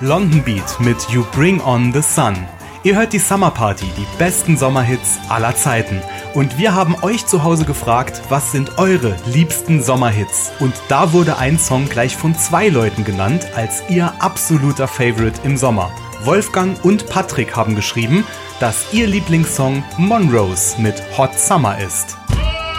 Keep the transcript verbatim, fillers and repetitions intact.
London Beat mit You Bring On The Sun. Ihr hört die Summer Party, die besten Sommerhits aller Zeiten. Und wir haben euch zu Hause gefragt, was sind eure liebsten Sommerhits? Und da wurde ein Song gleich von zwei Leuten genannt als ihr absoluter Favorite im Sommer. Wolfgang und Patrick haben geschrieben, dass ihr Lieblingssong Monrose mit Hot Summer ist.